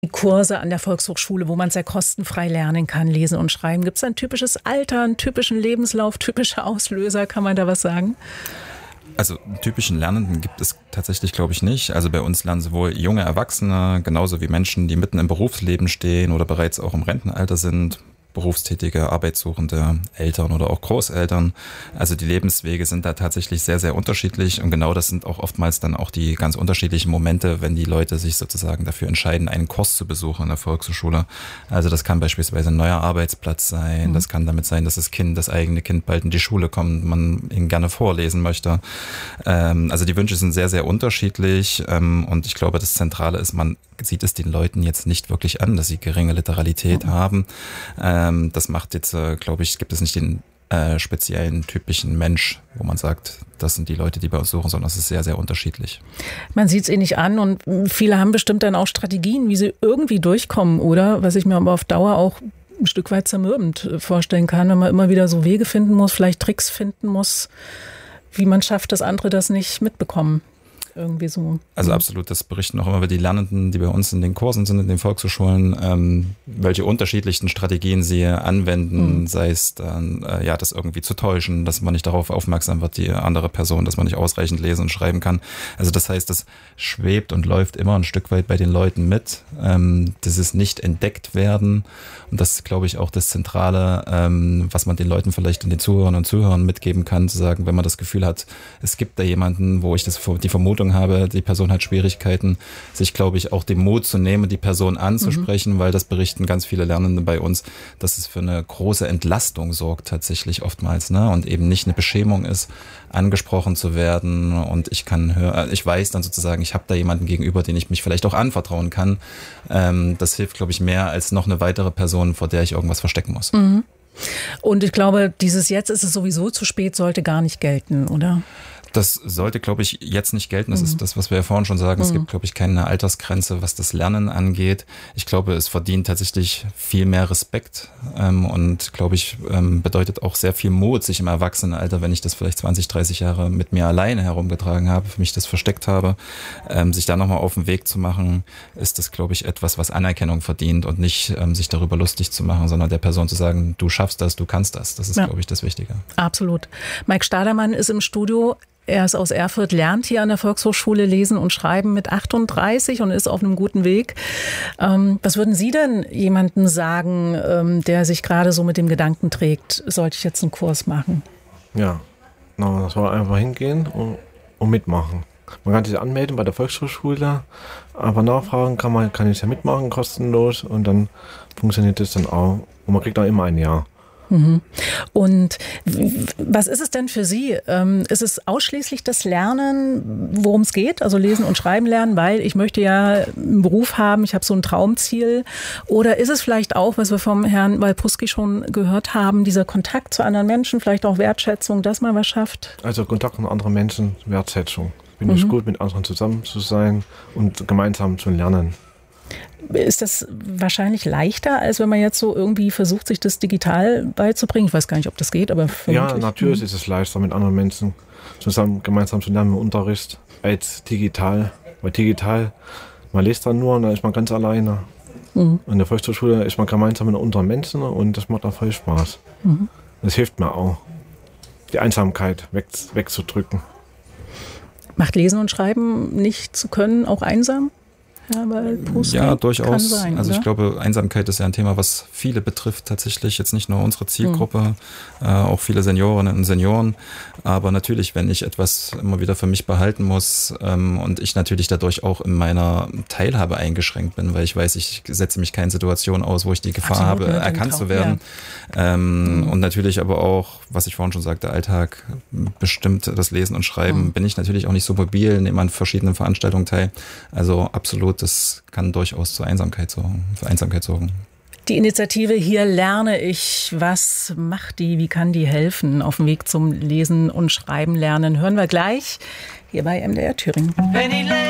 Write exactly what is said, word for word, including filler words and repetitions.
Die Kurse an der Volkshochschule, wo man sehr kostenfrei lernen kann, lesen und schreiben. Gibt es ein typisches Alter, einen typischen Lebenslauf, typische Auslöser? Kann man da was sagen? Also einen typischen Lernenden gibt es tatsächlich, glaube ich, nicht. Also bei uns lernen sowohl junge Erwachsene, genauso wie Menschen, die mitten im Berufsleben stehen oder bereits auch im Rentenalter sind, berufstätige, Arbeitssuchende, Eltern oder auch Großeltern. Also die Lebenswege sind da tatsächlich sehr, sehr unterschiedlich und genau das sind auch oftmals dann auch die ganz unterschiedlichen Momente, wenn die Leute sich sozusagen dafür entscheiden, einen Kurs zu besuchen in der Volkshochschule. Also das kann beispielsweise ein neuer Arbeitsplatz sein, mhm. das kann damit sein, dass das Kind, das eigene Kind bald in die Schule kommt, man ihn gerne vorlesen möchte. Also die Wünsche sind sehr, sehr unterschiedlich und ich glaube, das Zentrale ist, man sieht es den Leuten jetzt nicht wirklich an, dass sie geringe Literalität mhm. haben. Das macht jetzt, glaube ich, gibt es nicht den äh, speziellen, typischen Mensch, wo man sagt, das sind die Leute, die bei uns suchen, sondern es ist sehr, sehr unterschiedlich. Man sieht es eh nicht an und viele haben bestimmt dann auch Strategien, wie sie irgendwie durchkommen, oder? Was ich mir aber auf Dauer auch ein Stück weit zermürbend vorstellen kann, wenn man immer wieder so Wege finden muss, vielleicht Tricks finden muss, wie man schafft, dass andere das nicht mitbekommen. Irgendwie so. Also absolut, das berichten auch immer wieder die Lernenden, die bei uns in den Kursen sind, in den Volkshochschulen, ähm, welche unterschiedlichsten Strategien sie anwenden, mhm. sei es dann, äh, ja, das irgendwie zu täuschen, dass man nicht darauf aufmerksam wird, die andere Person, dass man nicht ausreichend lesen und schreiben kann. Also das heißt, das schwebt und läuft immer ein Stück weit bei den Leuten mit, ähm, dieses nicht entdeckt werden und das ist, glaube ich, auch das Zentrale, ähm, was man den Leuten vielleicht und den Zuhörern und Zuhörern mitgeben kann, zu sagen, wenn man das Gefühl hat, es gibt da jemanden, wo ich das die Vermutung habe, die Person hat Schwierigkeiten, sich, glaube ich, auch den Mut zu nehmen, die Person anzusprechen, mhm. weil das berichten ganz viele Lernende bei uns, dass es für eine große Entlastung sorgt tatsächlich oftmals, ne? Und eben nicht eine Beschämung ist, angesprochen zu werden und ich kann hören, ich weiß dann sozusagen, ich habe da jemanden gegenüber, den ich mich vielleicht auch anvertrauen kann. Ähm, das hilft, glaube ich, mehr als noch eine weitere Person, vor der ich irgendwas verstecken muss. Mhm. Und ich glaube, dieses Jetzt ist es sowieso zu spät, sollte gar nicht gelten, oder? Das sollte, glaube ich, jetzt nicht gelten. Das mhm. ist das, was wir ja vorhin schon sagen. Mhm. Es gibt, glaube ich, keine Altersgrenze, was das Lernen angeht. Ich glaube, es verdient tatsächlich viel mehr Respekt ähm, und, glaube ich, ähm, bedeutet auch sehr viel Mut, sich im Erwachsenenalter, wenn ich das vielleicht zwanzig, dreißig Jahre mit mir alleine herumgetragen habe, für mich das versteckt habe, ähm, sich da nochmal auf den Weg zu machen, ist das, glaube ich, etwas, was Anerkennung verdient und nicht ähm, sich darüber lustig zu machen, sondern der Person zu sagen, du schaffst das, du kannst das. Das ist, ja. glaube ich, das Wichtige. Absolut. Mike Stadermann ist im Studio. Er ist aus Erfurt, lernt hier an der Volkshochschule lesen und schreiben mit achtunddreißig und ist auf einem guten Weg. Ähm, was würden Sie denn jemandem sagen, ähm, der sich gerade so mit dem Gedanken trägt, sollte ich jetzt einen Kurs machen? Ja, no, das soll einfach hingehen und, und mitmachen. Man kann sich anmelden bei der Volkshochschule, aber nachfragen kann man, kann ich ja mitmachen, kostenlos und dann funktioniert das dann auch. Und man kriegt auch immer ein Jahr. Und was ist es denn für Sie? Ist es ausschließlich das Lernen, worum es geht? Also lesen und schreiben lernen, weil ich möchte ja einen Beruf haben, ich habe so ein Traumziel. Oder ist es vielleicht auch, was wir vom Herrn Walpurski schon gehört haben, dieser Kontakt zu anderen Menschen, vielleicht auch Wertschätzung, dass man was schafft? Also Kontakt mit anderen Menschen, Wertschätzung. Finde ich mhm. gut, mit anderen zusammen zu sein und gemeinsam zu lernen. Ist das wahrscheinlich leichter, als wenn man jetzt so irgendwie versucht, sich das digital beizubringen? Ich weiß gar nicht, ob das geht, aber ja, natürlich mhm. ist es leichter, mit anderen Menschen zusammen gemeinsam zu lernen im Unterricht als digital. Weil digital, man liest dann nur und dann ist man ganz alleine. Mhm. In der Volkshochschule ist man gemeinsam mit anderen Menschen und das macht auch voll Spaß. Mhm. Das hilft mir auch, die Einsamkeit weg, wegzudrücken. Macht Lesen und Schreiben nicht zu können auch einsam? Ja, ja, durchaus. Sein, also ich glaube, Einsamkeit ist ja ein Thema, was viele betrifft tatsächlich, jetzt nicht nur unsere Zielgruppe, mhm. äh, auch viele Seniorinnen und Senioren. Aber natürlich, wenn ich etwas immer wieder für mich behalten muss ähm, und ich natürlich dadurch auch in meiner Teilhabe eingeschränkt bin, weil ich weiß, ich setze mich keine Situation aus, wo ich die Gefahr Absolut, habe, erkannt zu werden. Ja. Ähm, mhm. Und natürlich aber auch, was ich vorhin schon sagte, Alltag bestimmt das Lesen und Schreiben, mhm. bin ich natürlich auch nicht so mobil, nehme an verschiedenen Veranstaltungen teil. Also absolut, das kann durchaus zur Einsamkeit sorgen, für Einsamkeit sorgen. Die Initiative Hier lerne ich, was macht die, wie kann die helfen auf dem Weg zum Lesen und Schreiben lernen, hören wir gleich hier bei M D R Thüringen.